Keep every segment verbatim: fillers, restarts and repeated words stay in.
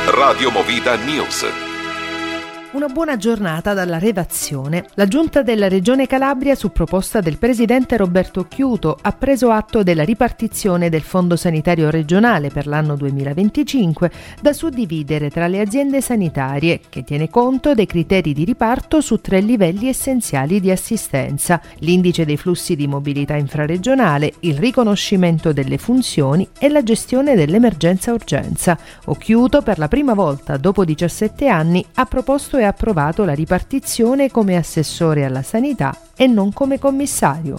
Radio Movida News. Una buona giornata dalla redazione. La Giunta della Regione Calabria, su proposta del presidente Roberto Occhiuto, ha preso atto della ripartizione del Fondo Sanitario Regionale per l'anno duemilaventicinque da suddividere tra le aziende sanitarie, che tiene conto dei criteri di riparto su tre livelli essenziali di assistenza: l'indice dei flussi di mobilità infraregionale, il riconoscimento delle funzioni e la gestione dell'emergenza-urgenza. Occhiuto, per la prima volta dopo diciassette anni, ha proposto e approvato la ripartizione come assessore alla sanità e non come commissario.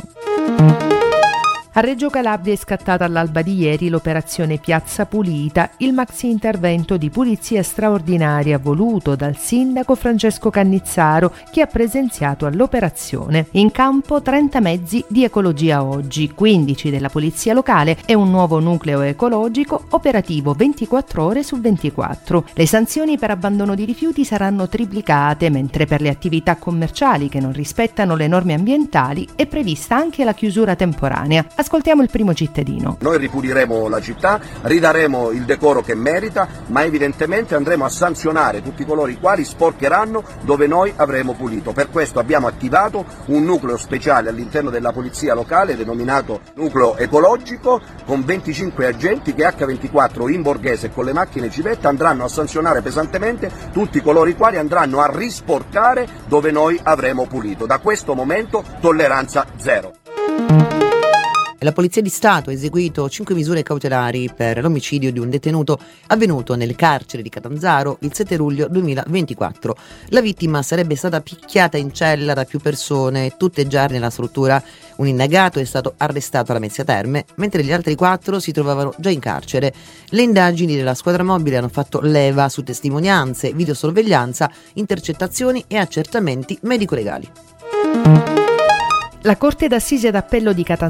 A Reggio Calabria è scattata all'alba di ieri l'operazione Piazza Pulita, il maxi intervento di pulizia straordinaria voluto dal sindaco Francesco Cannizzaro, che ha presenziato all'operazione. In campo trenta mezzi di Ecologia Oggi, quindici della polizia locale e un nuovo nucleo ecologico operativo ventiquattro ore su ventiquattro. Le sanzioni per abbandono di rifiuti saranno triplicate, mentre per le attività commerciali che non rispettano le norme ambientali è prevista anche la chiusura temporanea. Ascoltiamo il primo cittadino. Noi ripuliremo la città, ridaremo il decoro che merita, ma evidentemente andremo a sanzionare tutti coloro i quali sporcheranno dove noi avremo pulito. Per questo abbiamo attivato un nucleo speciale all'interno della polizia locale denominato nucleo ecologico, con venticinque agenti che acca ventiquattro in borghese con le macchine civetta andranno a sanzionare pesantemente tutti coloro i quali andranno a risporcare dove noi avremo pulito. Da questo momento tolleranza zero. La Polizia di Stato ha eseguito cinque misure cautelari per l'omicidio di un detenuto avvenuto nel carcere di Catanzaro il sette luglio duemilaventiquattro. La vittima sarebbe stata picchiata in cella da più persone, tutte già nella struttura. Un indagato è stato arrestato alla Mezzia Terme, mentre gli altri quattro si trovavano già in carcere. Le indagini della squadra mobile hanno fatto leva su testimonianze, videosorveglianza, intercettazioni e accertamenti medico-legali. La Corte d'Assise d'Appello di Catanzaro